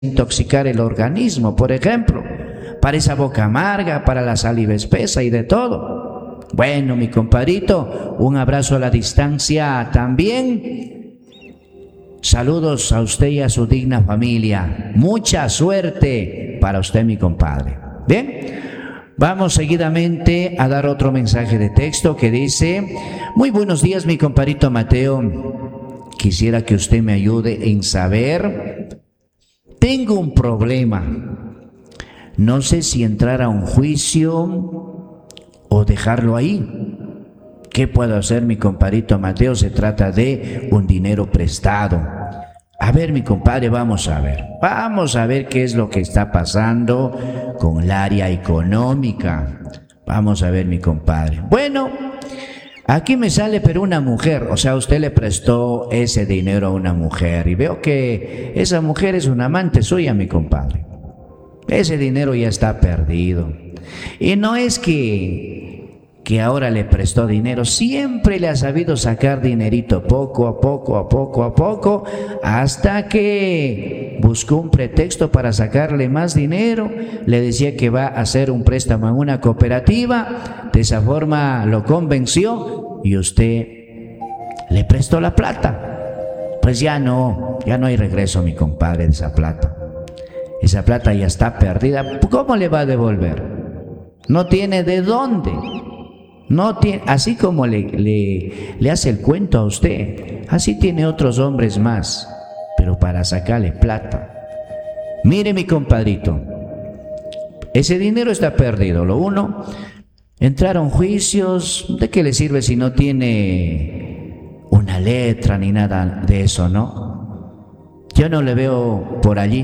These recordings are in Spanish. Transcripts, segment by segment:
intoxicar el organismo, por ejemplo, para esa boca amarga, para la saliva espesa y de todo. Bueno, mi compadrito, un abrazo a la distancia también. Saludos a usted y a su digna familia. Mucha suerte para usted, mi compadre. Bien, vamos seguidamente a dar otro mensaje de texto que dice: muy buenos días, mi compadrito Mateo. Quisiera que usted me ayude en saber. Tengo un problema. No sé si entrar a un juicio o dejarlo ahí. ¿Qué puedo hacer, mi compadrito Mateo? Se trata de un dinero prestado. A ver, mi compadre, vamos a ver qué es lo que está pasando con el área económica. Vamos a ver, mi compadre. Bueno, aquí me sale pero una mujer, o sea, usted le prestó ese dinero a una mujer y veo que esa mujer es una amante suya, mi compadre. Ese dinero ya está perdido. Y no es que ahora le prestó dinero, siempre le ha sabido sacar dinerito poco a poco, hasta que buscó un pretexto para sacarle más dinero. Le decía que va a hacer un préstamo en una cooperativa, de esa forma lo convenció y usted le prestó la plata. Pues ya no hay regreso, mi compadre, de esa plata. Esa plata ya está perdida. ¿Cómo le va a devolver? No tiene de dónde. No tiene, así como le hace el cuento a usted, así tiene otros hombres más, pero para sacarle plata. Mire, mi compadrito, ese dinero está perdido. Lo uno, entraron juicios. ¿De qué le sirve si no tiene una letra ni nada de eso, no? Yo no le veo por allí.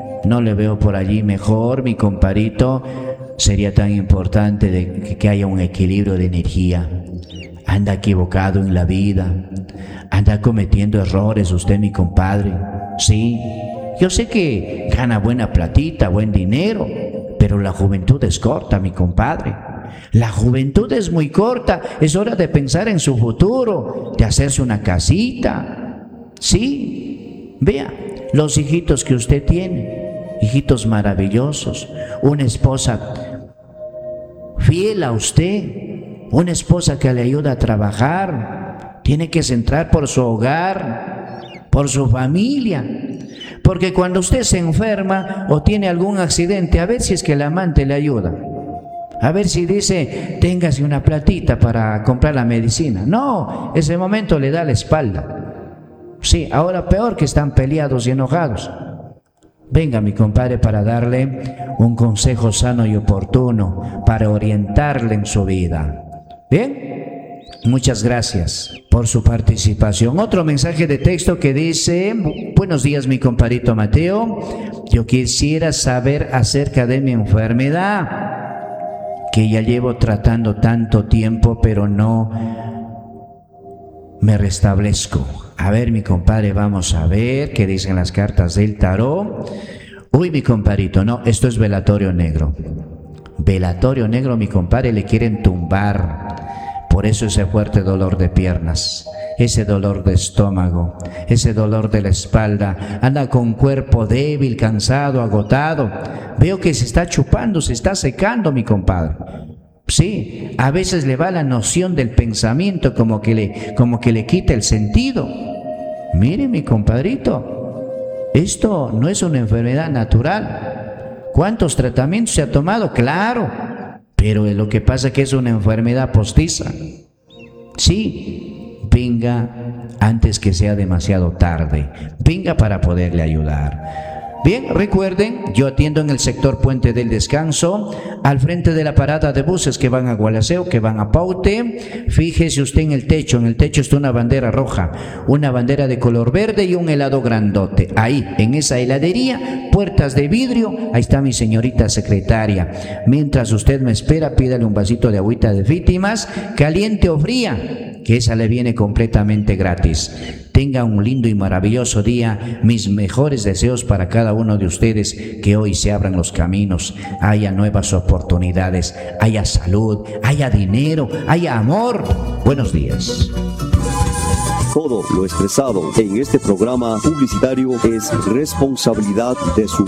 Mejor, mi compadrito, sería tan importante de que haya un equilibrio de energía. Anda equivocado en la vida, anda cometiendo errores usted, mi compadre. Sí, yo sé que gana buena platita, buen dinero, pero la juventud es corta, mi compadre. La juventud es muy corta. Es hora de pensar en su futuro, de hacerse una casita. Sí, vea los hijitos que usted tiene, hijitos maravillosos, una esposa fiel a usted, una esposa que le ayuda a trabajar. Tiene que centrar por su hogar, por su familia, porque cuando usted se enferma o tiene algún accidente, a ver si es que el amante le ayuda, a ver si dice: téngase una platita para comprar la medicina. No, ese momento le da la espalda. Sí, ahora peor, que están peleados y enojados. Venga, mi compadre, para darle un consejo sano y oportuno, para orientarle en su vida. Bien, muchas gracias por su participación. Otro mensaje de texto que dice: buenos días, mi compadrito Mateo. Yo quisiera saber acerca de mi enfermedad, que ya llevo tratando tanto tiempo, pero no me restablezco. A ver, mi compadre, vamos a ver qué dicen las cartas del tarot. Uy, mi compadrito, no, esto es velatorio negro. Velatorio negro, mi compadre, le quieren tumbar. Por eso ese fuerte dolor de piernas, ese dolor de estómago, ese dolor de la espalda. Anda con cuerpo débil, cansado, agotado. Veo que se está chupando, se está secando, mi compadre. Sí, a veces le va la noción del pensamiento, como que le quita el sentido. Mire, mi compadrito, esto no es una enfermedad natural. ¿Cuántos tratamientos se ha tomado? Claro, pero lo que pasa es que es una enfermedad postiza. Sí, venga antes que sea demasiado tarde. Venga para poderle ayudar. Bien, recuerden, yo atiendo en el sector Puente del Descanso, al frente de la parada de buses que van a Gualaceo, que van a Paute. Fíjese usted en el techo está una bandera roja, una bandera de color verde y un helado grandote. Ahí, en esa heladería, puertas de vidrio, ahí está mi señorita secretaria. Mientras usted me espera, pídale un vasito de agüita de víctimas, caliente o fría, que esa le viene completamente gratis. Tenga un lindo y maravilloso día. Mis mejores deseos para cada uno de ustedes, que hoy se abran los caminos, haya nuevas oportunidades, haya salud, haya dinero, haya amor. Buenos días. Todo lo expresado en este programa publicitario es responsabilidad de su